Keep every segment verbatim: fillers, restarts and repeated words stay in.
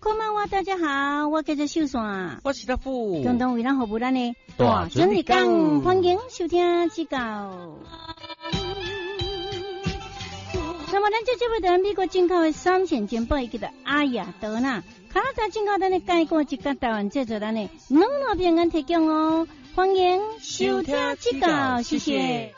こんばんは，大家好，我叫做秀山， 我是大富， 共同为咱服务咱的大准日讲，欢迎收听指教。那么咱这这位在美国进口的三线煎包，伊叫做阿雅德纳，卡拉在进口咱的介绍一个台湾制作咱的两路平安提供哦，欢迎收听指教，谢谢。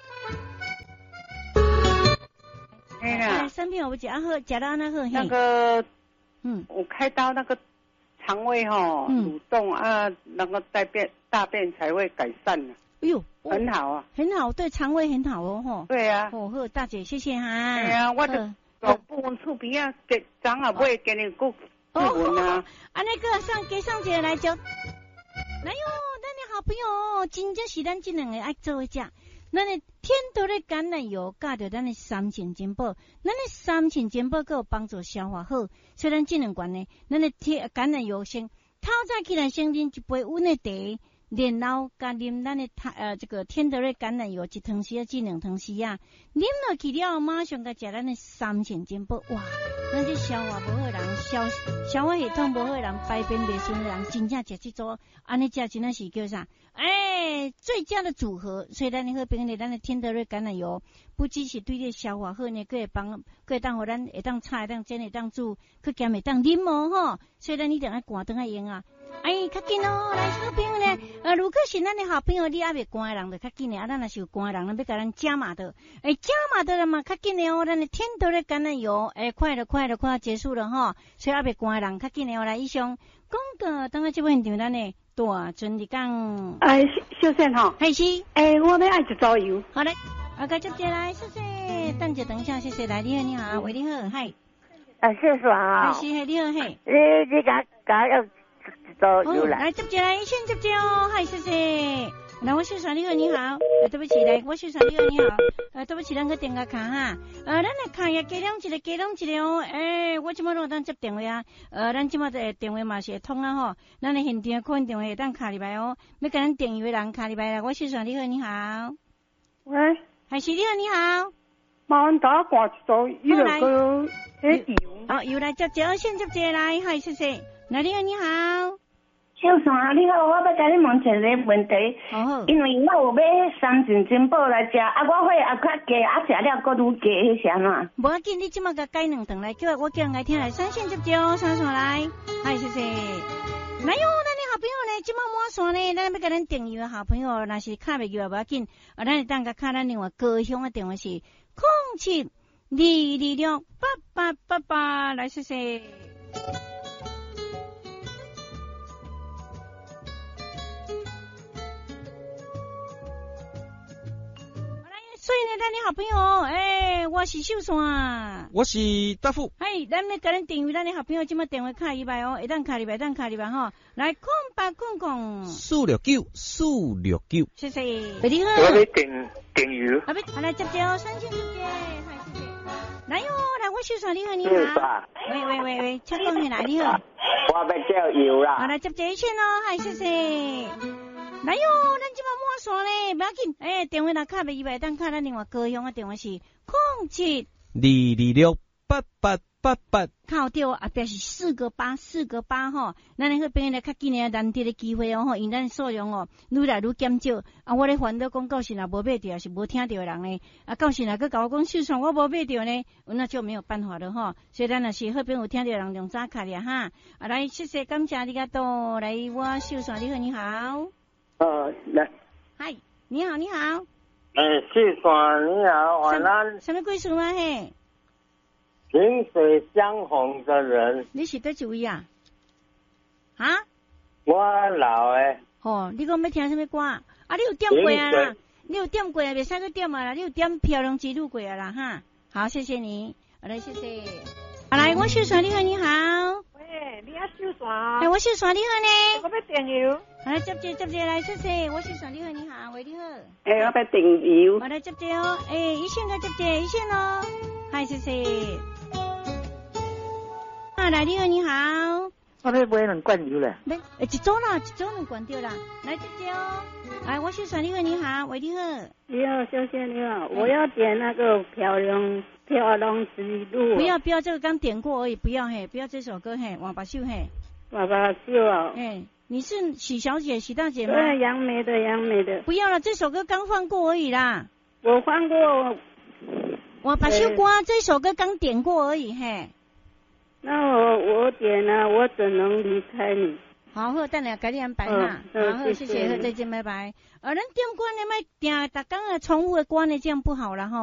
哎呀， 三片我吃啊好，吃到那好。 那个， 嗯， 我开刀那个肠胃哈蠕动啊，那个大便大便才会改善的。 哎呦， 很好啊， 很好，对肠胃很好哦，吼。 对啊。 哦，好，大姐，谢谢哈。 哎呀，我的手部分厝边啊，给长啊不会给你顾顾问啊。 啊，那个上给上节来就，来哟，咱的好朋友，真正是咱这两个爱做的食。咱的天都的橄榄油加着咱的三钱煎包，咱的三钱煎包佫有帮助消化好，所以咱这两罐呢，咱的天橄榄油先透早起来先啉一杯温的茶。然后加啉咱的呃这个天德瑞橄榄油一汤匙啊，至两汤匙啊，啉落去了马上甲食咱的三钱煎包，哇！咱这消化无好人，消消化系统无好人，排便袂顺的人，真正食这组，安尼食真正是叫啥？哎，最佳的组合。所以咱好朋友，咱的天德瑞橄榄油，不只是对你消化好呢，佫会帮，佫会当互咱会当炒，会当煎，会当煮，佫兼会当啉哦吼。所以咱一定要赶灯爱用啊！哎，较紧哦，来好朋友呢，呃，如果是咱的好朋友，你还未赶的人，就较紧的啊。咱若是有赶的人，咱要甲咱加码的，哎，加码的人嘛，较紧的哦。咱的天都的橄榄油，哎，快了，快了，快要结束了哈。所以还未赶的人，较紧的哦。来，以上广告，等下这边场咱的大准的讲。 哎，秀贤哈， 还是， 哎，我要爱一组油。 好嘞，啊，接接来，谢谢，等一等一下，谢谢，来，你好，你好，喂，你好，嗨。 啊，谢谢啊。 还是，你好，嘿。 你你甲甲要。 哦，来接接来，先接接哦，嗨，谢谢。来，我秀爽你好，你好，呃，对不起，来，我秀爽你好，你好，呃，对不起，咱个电话卡哈，呃，咱来卡也加两一个，加两一个哦，诶、欸，我即马拢当接电话啊，呃，咱即马的电话嘛是会通啊吼，咱的现场可能电话会当卡入来哦，要甲咱电话的人卡入来啦，我秀爽你好，你好， 喂， 还是你好，你好， 麻烦打挂一组，伊就个迄油， 哦，又来接接，先接接来，嗨，谢谢，来，你好，你好。 秀山，你好，我要甲你问一个问题， 哦、 因为我有买三钱煎包来食，啊，我会啊较加，啊食了搁愈加，迄是安怎？ 无要紧，你即马甲改两顿来，叫我叫人来听来，三线接接哦，三线来，嗨，谢谢。来哟，咱的好朋友呢，即马满线呢，咱要甲咱订阅的好朋友，若是卡袂住啊，无要紧，啊，咱当甲卡咱另外高雄的电话是空七二二六八八八八，来，谢谢。所以呢，咱的好朋友，诶、欸，我是秀山， 我是大富。 嘿，咱要甲咱订阅咱的好朋友，即马电话卡入来哦，会当卡入来，当卡入来吼。来，空八空空， 四六九四六九， 谢谢。你好， 我要订订阅。 啊，不，来接接哦，三千接接，嗨，谢谢。来哟，来，我秀山，你好，你好。喂喂喂喂，请讲你来，你好。 我要叫油啦。 好，来接接一千哦，嗨，谢谢。来哟，咱即马满线咧，不要紧。诶、欸，电话若卡袂入来，当卡咱另外高雄的电话是空七二二六八八八八。 靠掉啊，表示四个八，四个八吼。咱咧去朋友来较紧诶，难得的机会哦吼，因咱数量哦愈来愈减少。啊，我咧烦恼讲，到时若无买着，是无听着人咧。啊，到时若佮甲我讲，就算我无买着呢，那就没有办法了吼。所以咱若是好朋友听着人用早卡咧哈。啊，来，谢谢，感谢你个多。来，我秀山，你好，你好。 呃，来， 嗨，你好，你好。 呃，秀山你好，晚安。 什么贵属吗？嘿， 萍水相逢的人。 你是叨一位啊？啊？ 我老诶。 哦，你讲要听什么歌？啊，你有点过啊啦？你有点过啊？袂使去点啊啦？你有点漂亮之路过啊啦？哈，好，谢谢你，好来，谢谢。好来，我秀山，你好，你好。 喂，你啊秀山？ 哎，我秀山，你好呢？ 我要订油。 好来，接接接接来，谢谢。我秀山，你好，你好，喂，你好。 哎，我要订油。 好来，接接哦，哎，一线个接接，一线哦，嗨，谢谢。啊，来，你好，你好。 我要买两罐油嘞。 买，一组啦，一组两罐掉啦。来，接接哦。哎，我秀山，你好，你好，喂，你好。 你好，小姐你好，我要点那个漂亮飘浪之路。 不要不要，这个刚点过而已，不要嘿，不要这首歌嘿，王八秀嘿。 爸爸秀啊。 哎，你是许小姐、许大姐吗？ 对，杨梅的，杨梅的。 不要了，这首歌刚放过而已啦。 我放过。 王八秀歌这首歌刚点过而已嘿。 那我我点了，我怎能离开你？ 好，好，等下改你安排啦。好，好，谢谢，再见，拜拜。呃，咱点歌呢，卖定，逐工啊重复的歌呢，这样不好了哈。